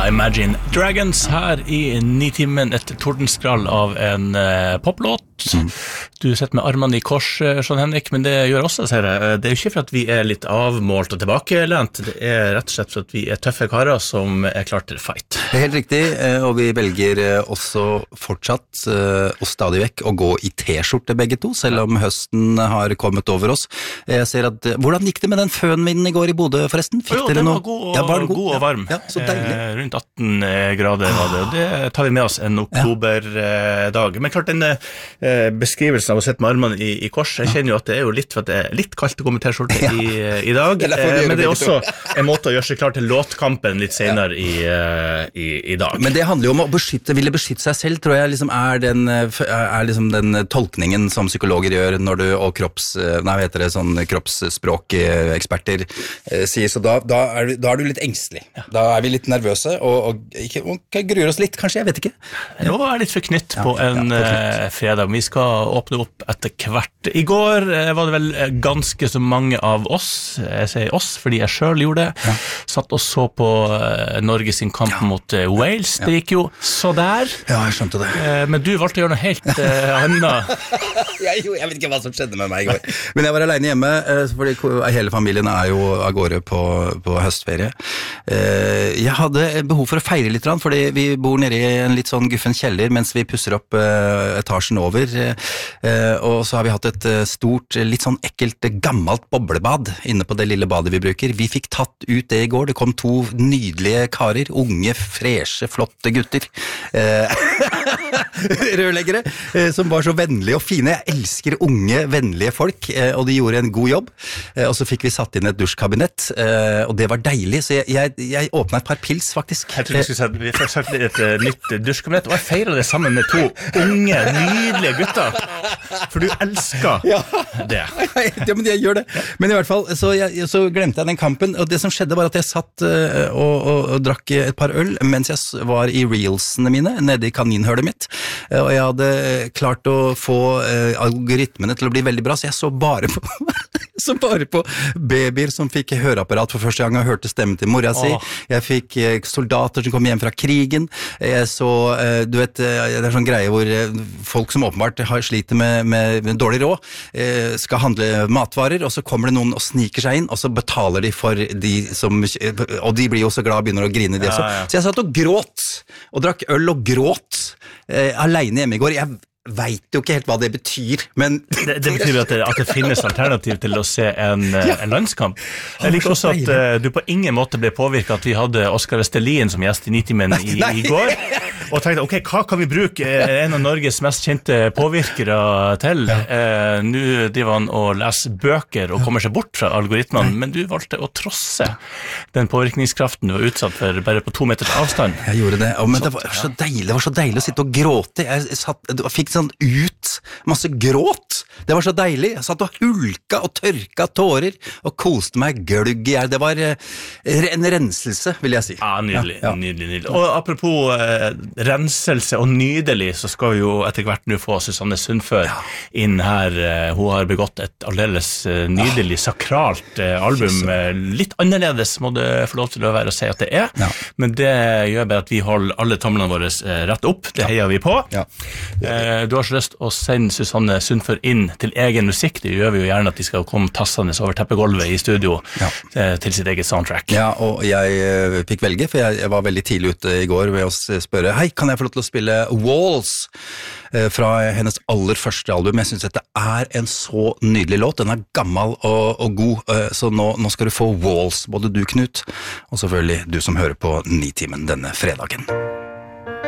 Imagine Dragons her i Nitimen, et tordenskrall av en poplåt. Du sitter med armene i kors, Sean Henrik, men det gjør også, ser jeg. Det er jo ikke for at vi er litt avmålt og tilbakelent, det er rett og slett for at vi er tøffe karer som er klart til fight. Det er helt riktig, og vi velger også fortsatt og stadig vekk å gå i t-skjorte begge to, selv om høsten har kommet over oss. Jeg ser at, hvordan gikk det med den fønvinden i går i Bodø forresten? Jo, den var god og varm. Ja, så deilig. Rundt 18 grader var det, og det tar vi med oss en oktoberdag. Men klart, denne beskrivelsen av å sette med armene i kors, jeg kjenner jo at det er jo litt, for at det er litt kaldt å gå med t-skjorte i dag, men det er også en måte å gjøre seg klar til låtkampen litt senere i dag. Men det handler jo om å ville beskytte seg selv, tror jeg liksom er liksom den tolkningen som psykologer gjør når du, og kroppsspråkeksperter sier, så da er du litt engstelig. Da er vi litt nervøse, og gruer oss litt, kanskje, jeg vet ikke. Nå er jeg litt forknytt på en fredag. Vi skal åpne opp etter hvert. I går var det vel ganske så mange av oss, jeg sier oss, fordi jeg selv gjorde det, satt og så på Norge sin kamp mot Wales. Det gikk jo så der. Ja, jeg skjønte det. Men du valgte å gjøre noe helt annet. Jeg vet ikke hva som skjedde med meg i går. Men jeg var alene hjemme, fordi hele familien er jo av gårde på høstferie. Jeg hadde behov for å feire litt, fordi vi bor nede i en litt sånn guffen kjeller, mens vi pusser opp etasjen over, og så har vi hatt et stort, litt sånn ekkelt, gammelt boblebad inne på det lille badet vi bruker. Vi fikk tatt ut det i går, det kom 2 nydelige karer, unge, freshe, flotte gutter, rørleggere, som var så vennlige og fine. Jeg elsker unge, vennlige folk, og de gjorde en god jobb, og så fikk vi satt inn et dusjkabinett, og det var deilig, så jeg åpnet et par pils, faktisk. Jeg tror vi fikk satt inn et nytt dusjkabinett, og jeg feiret det sammen med 2 unge, nydelige gutter, for du elsker det. Ja, men jeg gjør det. Men i hvert fall, så glemte jeg den kampen, og det som skjedde var at jeg satt og drakk et par øl, mens jeg var i reelsene mine, nede i kaninhølet mitt, og jeg hadde klart å få algoritmene til å bli veldig bra, så jeg så bare på babyer som fikk høreapparat for første gang og hørte stemmen til mora si. Jeg fikk soldater som kom hjem fra krigen. Jeg så, du vet, det er sånn greie hvor folk som åpenbart sliter med dårlig råd, skal handle matvarer, og så kommer det noen og sniker seg inn, og så betaler de for de som, og de blir jo så glad og begynner å grine de også. Så jeg satt og gråt, og drakk øl og gråt, alene hjemme i går. Jeg vet jo ikke helt hva det betyr, men det betyr at det finnes alternativ til å se en landskamp. Jeg liker også at du på ingen måte ble påvirket at vi hadde Oskar Vestelin som gjest i Nitimen i går, og tenkte, ok, hva kan vi bruke en av Norges mest kjente påvirkere til? Nå driver han og leser bøker og kommer seg bort fra algoritmene, men du valgte å trosse den påvirkningskraften du var utsatt for bare på 2 meters avstand. Jeg gjorde det, men det var så deilig å sitte og gråte. Jeg fikk sånn masse gråt. Det var så deilig. Jeg satt og hulka og tørka tårer og koste meg glugg i hjel. Det var en renselse, vil jeg si. Ja, nydelig, nydelig. Og apropos renselse og nydelig, så skal vi jo etter hvert nå få Susanne Sundfør inn her. Hun har begått et aldeles nydelig, sakralt album. Litt annerledes må det få lov til å være å si at det er, men det gjør bare at vi holder alle tomlene våre rett opp. Det heier vi på. Du har så lyst å sende Susanne Sundfør inn til egen musikk. Det gjør vi jo gjerne at de skal komme tassende over teppegolvet i studio til sitt eget soundtrack. Ja, og jeg fikk velge, for jeg var veldig tidlig ute i går ved å spørre, hei, kan jeg få lov til å spille Walls fra hennes aller første album? Jeg synes dette er en så nydelig låt. Den er gammel og god, så nå skal du få Walls, både du, Knut, og selvfølgelig du som hører på Nitimen denne fredagen.